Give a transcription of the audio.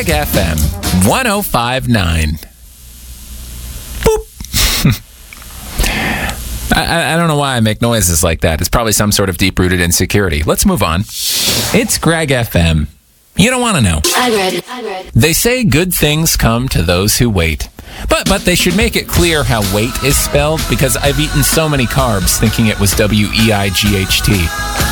Greg FM 105.9. I don't know why I make noises like that. It's probably some sort of deep-rooted insecurity. Let's move on. It's Greg FM. You don't want to know. I read. They say good things come to those who wait. But they should make it clear how wait is spelled, because I've eaten so many carbs thinking it was W-E-I-G-H-T.